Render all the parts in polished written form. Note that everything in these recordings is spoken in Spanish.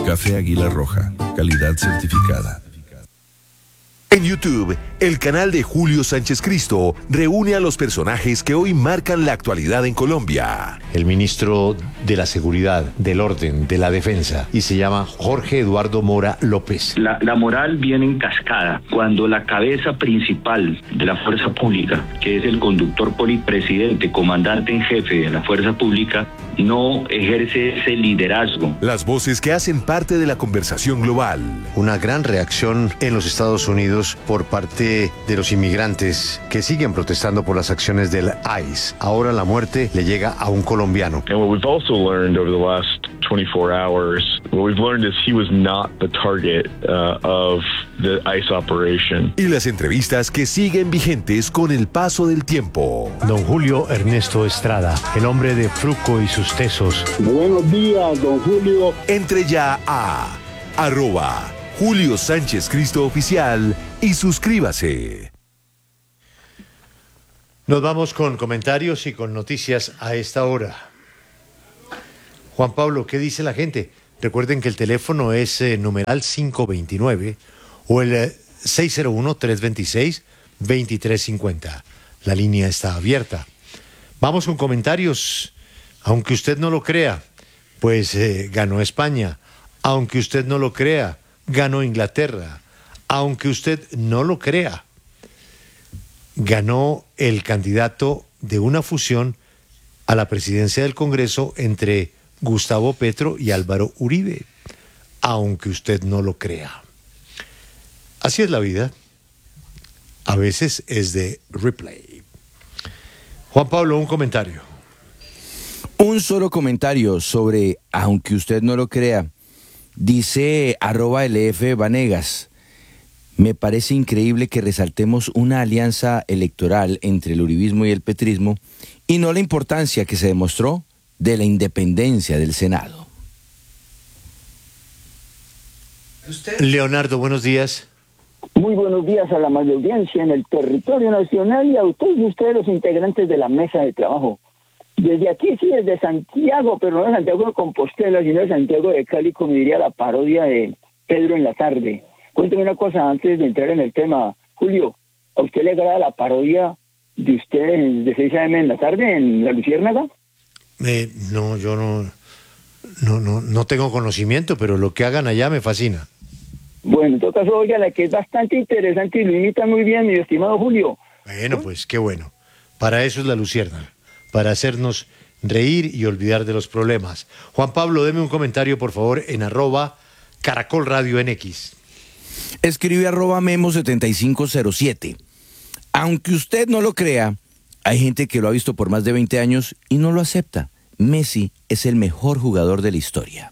Café Águila Roja, calidad certificada. En YouTube, el canal de Julio Sánchez Cristo reúne a los personajes que hoy marcan la actualidad en Colombia. El ministro de la Seguridad, del Orden, de la Defensa, y se llama Jorge Eduardo Mora López. La moral viene en cascada cuando la cabeza principal de la fuerza pública, que es el conductor presidente, comandante en jefe de la fuerza pública, no ejerce ese liderazgo. Las voces que hacen parte de la conversación global. Una gran reacción en los Estados Unidos por parte de los inmigrantes que siguen protestando por las acciones del ICE. Ahora la muerte le llega a un colombiano. And what we've also learned over the last 24 hours, what we've learned is he was not the target of the ICE operation. Y las entrevistas que siguen vigentes con el paso del tiempo. Don Julio Ernesto Estrada, el hombre de Fruco y sus tesos. Buenos días, don Julio. Entre ya a @Julio Sánchez Cristo Oficial y suscríbase. Nos vamos con comentarios y con noticias a esta hora. Juan Pablo, ¿qué dice la gente? Recuerden que el teléfono es numeral 529 o el 601-326-2350. La línea está abierta. Vamos con comentarios. Aunque usted no lo crea, pues ganó España. Aunque usted no lo crea, ganó Inglaterra. Aunque usted no lo crea, ganó el candidato de una fusión a la presidencia del Congreso entre Gustavo Petro y Álvaro Uribe. Aunque usted no lo crea. Así es la vida. A veces es de replay. Juan Pablo, un comentario. Un solo comentario sobre, aunque usted no lo crea, dice @LF Vanegas. Me parece increíble que resaltemos una alianza electoral entre el uribismo y el petrismo y no la importancia que se demostró de la independencia del Senado. Leonardo, buenos días. Muy buenos días a la mayor audiencia en el territorio nacional y a todos ustedes los integrantes de la mesa de trabajo. Desde aquí, sí, desde Santiago, pero no de Santiago de Compostela, sino de Santiago de Cali, como diría la parodia de Pedro en la tarde. Cuénteme una cosa antes de entrar en el tema. Julio, ¿a usted le agrada la parodia de ustedes de 6 AM en la tarde en La Luciérnaga? No, yo no tengo conocimiento, pero lo que hagan allá me fascina. Bueno, en todo caso, oiga, la que es bastante interesante y lo imita muy bien, mi estimado Julio. Bueno, pues qué bueno. Para eso es La Luciérnaga, para hacernos reír y olvidar de los problemas. Juan Pablo, deme un comentario, por favor, en @Caracol Radio NX. Escribe @Memo7507. Aunque usted no lo crea, hay gente que lo ha visto por más de 20 años y no lo acepta. Messi es el mejor jugador de la historia.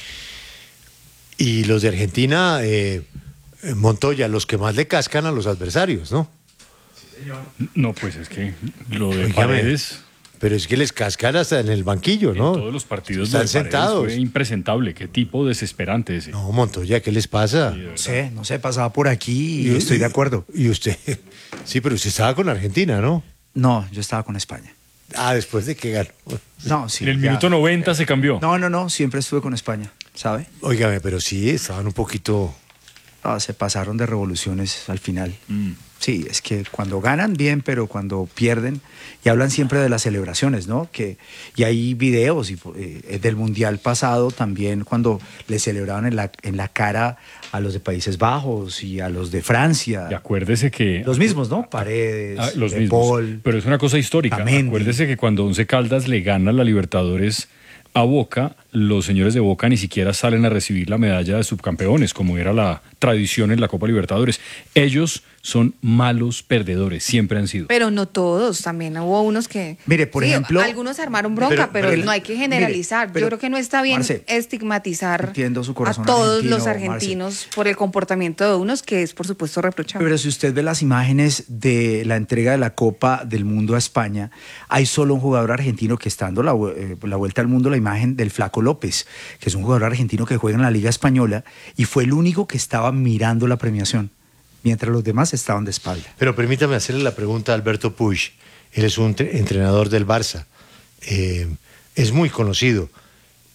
Y los de Argentina, Montoya, los que más le cascan a los adversarios, ¿no? Sí, señor. No, pues es que lo de Paredes... Pero es que les cascan hasta en el banquillo, ¿no? En todos los partidos están sentados. Fue impresentable. Qué tipo desesperante ese. No, Montoya, ¿qué les pasa? No sé, pasaba por aquí y estoy de acuerdo. ¿Y usted? Sí, pero usted estaba con Argentina, ¿no? No, yo estaba con España. Ah, después de que ganó. No, sí. En el minuto 90 se cambió. No, siempre estuve con España, ¿sabe? Óigame, pero sí, estaban un poquito... No, se pasaron de revoluciones al final. Sí, es que cuando ganan bien, pero cuando pierden, y hablan siempre de las celebraciones, ¿no? Y hay videos del Mundial pasado también, cuando le celebraban en la cara a los de Países Bajos y a los de Francia. Y acuérdese que... Los mismos, ¿no? Paredes, los De mismos. Paul. Pero es una cosa histórica. Tamendi. Acuérdese que cuando Once Caldas le gana la Libertadores a Boca, los señores de Boca ni siquiera salen a recibir la medalla de subcampeones, como era la tradición en la Copa Libertadores. Ellos son malos perdedores, siempre han sido. Pero no todos, también hubo unos que... Mire, por ejemplo... Algunos armaron bronca, pero no hay que generalizar. Mire, yo creo que no está bien Marce, estigmatizar entiendo su a corazón todos los argentino, argentinos Marce. por el comportamiento de unos, que es por supuesto reprochable. Pero si usted ve las imágenes de la entrega de la Copa del Mundo a España, hay solo un jugador argentino que está dando la vuelta al mundo, la imagen del Flaco López, que es un jugador argentino que juega en la Liga Española y fue el único que estaba mirando la premiación, mientras los demás estaban de espalda. Pero permítame hacerle la pregunta a Alberto Puig. Él es un entrenador del Barça. Es muy conocido.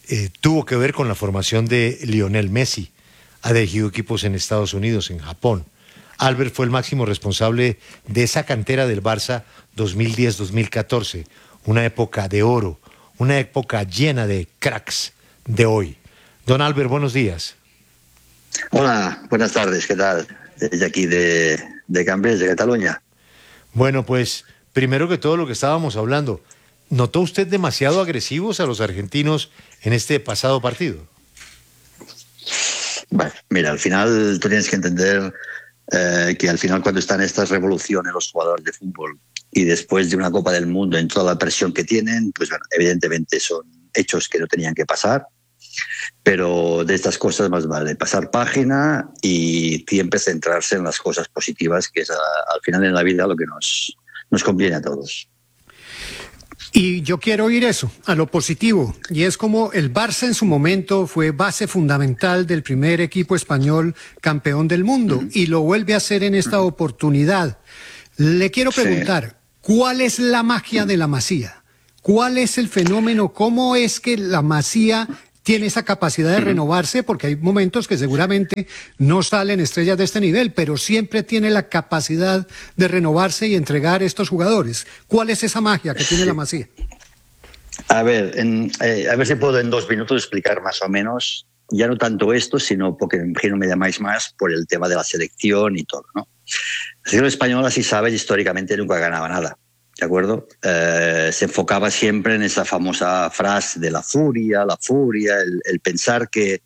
tuvo que ver con la formación de Lionel Messi. Ha dirigido equipos en Estados Unidos, en Japón. Albert fue el máximo responsable de esa cantera del Barça 2010-2014, una época de oro, una época llena de cracks de hoy. Don Albert, buenos días. Hola, buenas tardes, ¿qué tal? Desde aquí de Cambrils, de Cataluña. Bueno, pues primero que todo lo que estábamos hablando, ¿notó usted demasiado agresivos a los argentinos en este pasado partido? Bueno, mira, al final tú tienes que entender que al final cuando están estas revoluciones los jugadores de fútbol y después de una Copa del Mundo en toda la presión que tienen, pues bueno, evidentemente son hechos que no tenían que pasar, pero de estas cosas más vale pasar página y siempre centrarse en las cosas positivas, que es al final en la vida lo que nos conviene a todos. Y yo quiero oír eso, a lo positivo, y es como el Barça en su momento fue base fundamental del primer equipo español campeón del mundo, y lo vuelve a hacer en esta oportunidad. Le quiero preguntar, ¿cuál es la magia de la Masía? ¿Cuál es el fenómeno? ¿Cómo es que la Masía tiene esa capacidad de renovarse? Porque hay momentos que seguramente no salen estrellas de este nivel, pero siempre tiene la capacidad de renovarse y entregar estos jugadores. ¿Cuál es esa magia que tiene la Masía? A ver si puedo en 2 minutos explicar más o menos, ya no tanto esto, sino porque me imagino me llamáis más por el tema de la selección y todo, ¿no? La selección española, si sabes, históricamente nunca ganaba nada. ¿De acuerdo? Se enfocaba siempre en esa famosa frase de la furia, el pensar que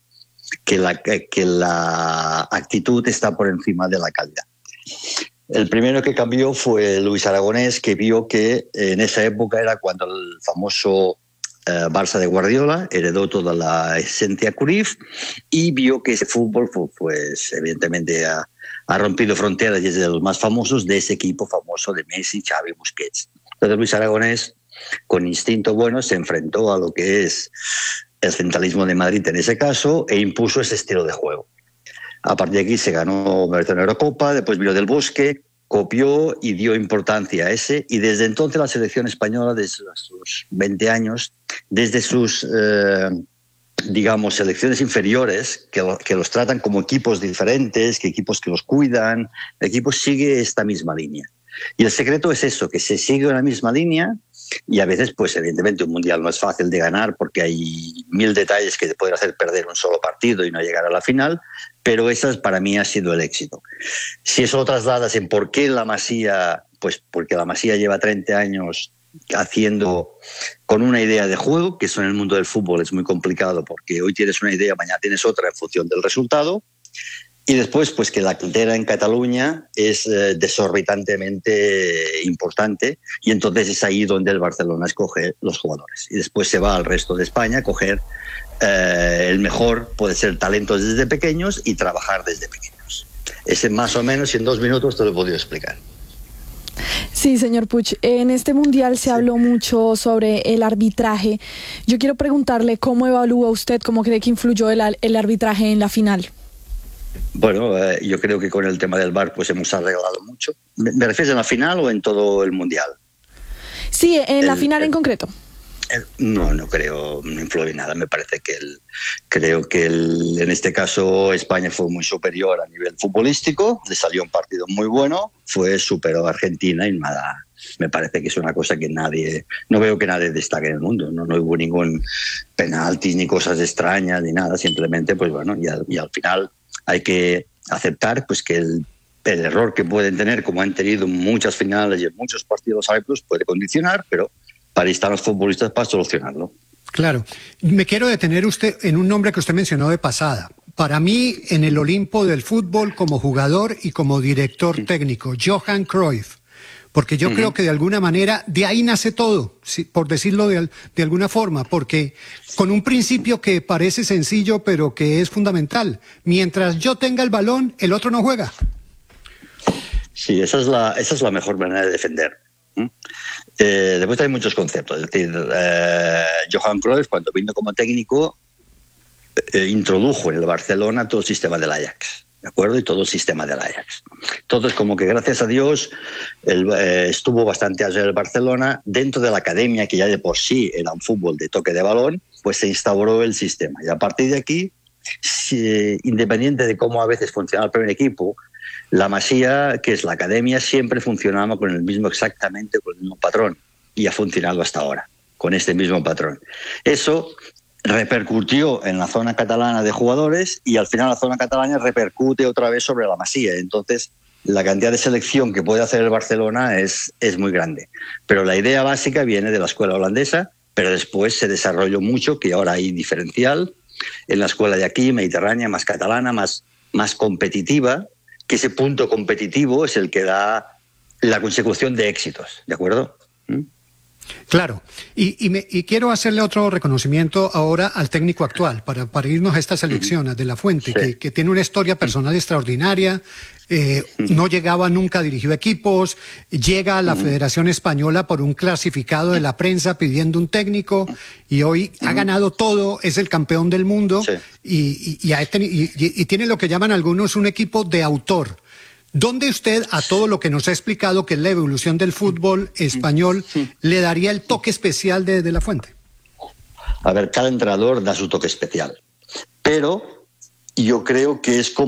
la actitud está por encima de la calidad. El primero que cambió fue Luis Aragonés, que vio que en esa época era cuando el famoso Barça de Guardiola heredó toda la esencia Cruyff y vio que ese fútbol, pues evidentemente ha rompido fronteras y es de los más famosos de ese equipo famoso de Messi, Xavi, Busquets. Entonces Luis Aragonés, con instinto bueno, se enfrentó a lo que es el centralismo de Madrid en ese caso e impuso ese estilo de juego. A partir de aquí se ganó una Eurocopa, después vino Del Bosque, copió y dio importancia a ese, y desde entonces la selección española, desde sus 20 años, desde sus digamos, selecciones inferiores que los tratan como equipos diferentes, que equipos que los cuidan, el equipo sigue esta misma línea. Y el secreto es eso, que se sigue en la misma línea y a veces, pues evidentemente un mundial no es fácil de ganar porque hay 1000 detalles que te pueden hacer perder un solo partido y no llegar a la final, pero esa para mí ha sido el éxito. Si eso lo trasladas en por qué la Masía, pues porque la Masía lleva 30 años haciendo con una idea de juego, que eso en el mundo del fútbol es muy complicado porque hoy tienes una idea, mañana tienes otra en función del resultado, y después pues que la cantera en Cataluña es desorbitantemente importante y entonces es ahí donde el Barcelona escoge los jugadores y después se va al resto de España a coger el mejor, puede ser talentos desde pequeños y trabajar desde pequeños. Ese más o menos en 2 minutos te lo he podido explicar. Sí, señor Puig, en este mundial se habló mucho sobre el arbitraje. Yo quiero preguntarle cómo evalúa usted, cómo cree que influyó el arbitraje en la final. Bueno, yo creo que con el tema del VAR pues hemos arreglado mucho. ¿Me refieres en la final o en todo el mundial? Sí, en la final en concreto. No creo, no influye nada. Me parece que creo que en este caso España fue muy superior a nivel futbolístico, le salió un partido muy bueno, superó a Argentina y nada. Me parece que es una cosa que no veo que nadie destaque en el mundo. No hubo ningún penalti ni cosas extrañas ni nada. Simplemente, pues bueno, y al final hay que aceptar pues que el error que pueden tener, como han tenido en muchas finales y en muchos partidos árbitros, puede condicionar, pero para ahí están los futbolistas para solucionarlo. Claro. Me quiero detener usted en un nombre que usted mencionó de pasada. Para mí, en el Olimpo del fútbol, como jugador y como director técnico, Johan Cruyff. Porque yo creo que de alguna manera de ahí nace todo, por decirlo de alguna forma, porque con un principio que parece sencillo pero que es fundamental. Mientras yo tenga el balón, el otro no juega. Sí, esa es la mejor manera de defender. Después hay muchos conceptos. Es decir, Johan Cruyff, cuando vino como técnico, introdujo en el Barcelona todo el sistema del Ajax. ¿de acuerdo? Y todo el sistema del Ajax. Entonces, como que gracias a Dios estuvo bastante allá el Barcelona, dentro de la academia, que ya de por sí era un fútbol de toque de balón, pues se instauró el sistema. Y a partir de aquí, independiente de cómo a veces funcionaba el primer equipo, la Masía, que es la academia, siempre funcionaba exactamente con el mismo patrón, y ha funcionado hasta ahora, con este mismo patrón. Eso repercutió en la zona catalana de jugadores y al final la zona catalana repercute otra vez sobre la Masía. Entonces, la cantidad de selección que puede hacer el Barcelona es muy grande. Pero la idea básica viene de la escuela holandesa, pero después se desarrolló mucho, que ahora hay diferencial, en la escuela de aquí, mediterránea, más catalana, más competitiva, que ese punto competitivo es el que da la consecución de éxitos, ¿de acuerdo? Claro, y quiero hacerle otro reconocimiento ahora al técnico actual, para irnos a esta selección, a De La Fuente, sí, que tiene una historia personal extraordinaria, no llegaba nunca a dirigir equipos, llega a la Federación Española por un clasificado de la prensa pidiendo un técnico, y hoy ha ganado todo, es el campeón del mundo, sí, y tiene lo que llaman algunos un equipo de autor. ¿Dónde usted, a todo lo que nos ha explicado, que es la evolución del fútbol español, le daría el toque especial de La Fuente? A ver, cada entrenador da su toque especial, pero yo creo que es como